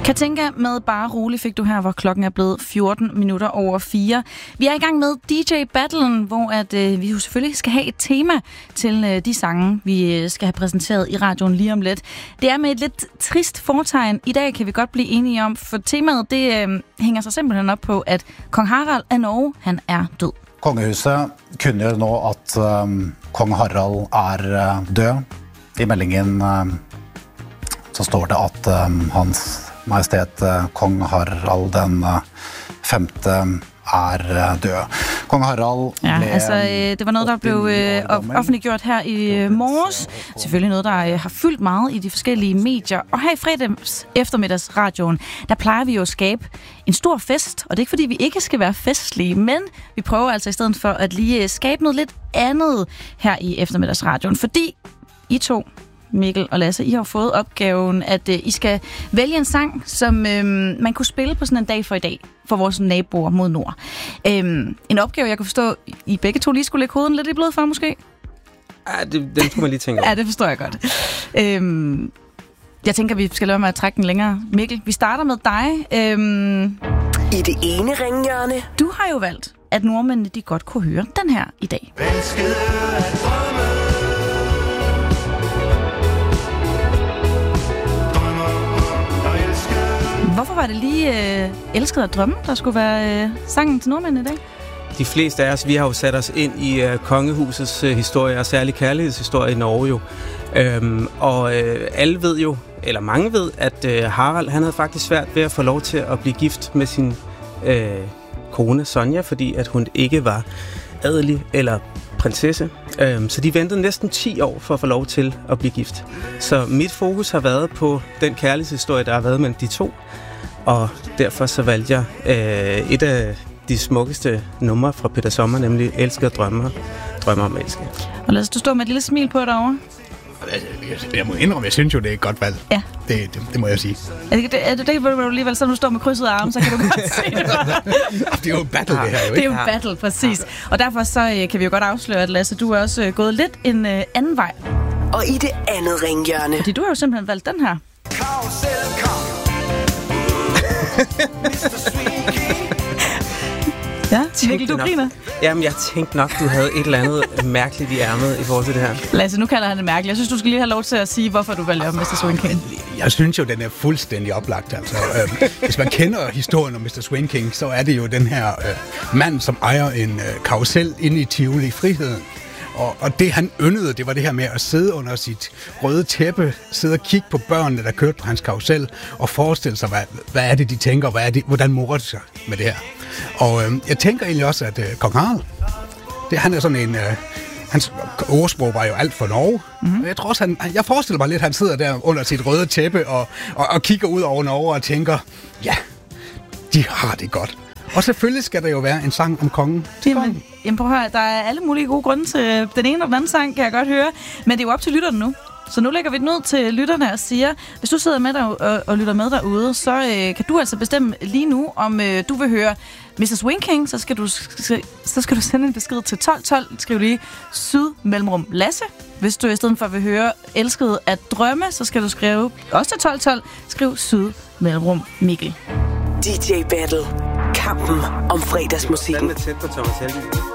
Katinka med Bare Rolig fik du her, hvor klokken er blevet 4:14. Vi er i gang med DJ-battlen, hvor vi jo selvfølgelig skal have et tema til de sange, vi skal have præsenteret i radioen lige om lidt. Det er med et lidt trist fortegn. I dag kan vi godt blive enige om, for temaet det hænger sig simpelthen op på, at kong Harald af Norge, han er død. Kongehuset kunngjør nå at kong Harald er død. I meldingen så står det at hans Majestet kong Harald den 5. er død. Kong Harald det var noget, der blev offentliggjort her i morges. Selvfølgelig noget, der har fyldt meget i de forskellige medier. Og her i fredags eftermiddagsradioen, der plejer vi jo at skabe en stor fest. Og det er ikke, fordi vi ikke skal være festlige, men vi prøver altså i stedet for at lige skabe noget lidt andet her i eftermiddagsradioen. Fordi I to, Mikkel og Lasse, I har fået opgaven, at I skal vælge en sang, som man kunne spille på sådan en dag for i dag, for vores naboer mod nord. En opgave, jeg kunne forstå, I begge to lige skulle lægge hovedet lidt i blød for, måske? Ja, den skulle man lige tænke over. Ja, det forstår jeg godt. Jeg tænker, vi skal lade med at trække den længere. Mikkel, vi starter med dig. I det ene ringhjørne. Du har jo valgt, at nordmændene de godt kunne høre den her i dag. Hvorfor var det lige Elsket at drømme, der skulle være sangen til nordmændene i dag? De fleste af os, vi har jo sat os ind i kongehusets historie, og særlig kærlighedshistorie i Norge jo. Alle ved jo, eller mange ved, at Harald, han havde faktisk svært ved at få lov til at blive gift med sin kone Sonja, fordi at hun ikke var adelig eller prinsesse. Så de ventede næsten 10 år for at få lov til at blive gift. Så mit fokus har været på den kærlighedshistorie, der har været mellem de to. Og derfor så valgte jeg et af de smukkeste numre fra Peter Sommer, nemlig Elsket at drømme om elske. Og lad os du stå med et lille smil på derovre. Jeg må indrømme, jeg synes jo, det er et godt valg. Ja. Det må jeg sige. Er det hvor du alligevel, så du står med krydsede arme, så kan du godt se det. Det er jo en battle, det her jo, ikke? Det er jo en battle, præcis. Og derfor så kan vi jo godt afsløre, at Lasse, du er også gået lidt en anden vej. Og i det andet ringhjørne. Fordi du har jo simpelthen valgt den her. Ja, Mikkel, du griner. Jamen, jeg tænkte nok, du havde et eller andet mærkeligt i ærmet i forhold til det her. Lasse, nu kalder han det mærkeligt. Jeg synes, du skal lige have lov til at sige, hvorfor du valgte Mr. Swing King. Jeg synes jo, den er fuldstændig oplagt. Altså, hvis man kender historien om Mr. Swing King, så er det jo den her mand, som ejer en karusel inde i Tivoli Friheden. Og det han yndede, det var det her med at sidde under sit røde tæppe, sidde og kigge på børnene, der kørte på hans karusel, og forestille sig, hvad er det, de tænker, hvordan morer de sig med det her. Og jeg tænker egentlig også, at kong Harald, han er sådan en... hans ordsprog var jo alt for Norge. Mm-hmm. Jeg tror også, jeg forestiller mig lidt, at han sidder der under sit røde tæppe og kigger ud over Norge og tænker, ja, de har det godt. Og selvfølgelig skal der jo være en sang om kongen. Jamen prøv at høre, der er alle mulige gode grunde til den ene og den anden sang, kan jeg godt høre. Men det er jo op til lytterne nu. Så nu lægger vi det ned til lytterne og siger, hvis du sidder med der og lytter med derude, så kan du altså bestemme lige nu, om du vil høre Mr. Swing King, så skal du sende en besked til 1212. Skriv lige syd-mellemrum Lasse. Hvis du i stedet for vil høre Elsket at drømme, så skal du skrive også til 1212. Skriv syd-mellemrum Mikkel. DJ Battle. Kampen om fredagsmusikken. Den er tæt på Thomas Helvig.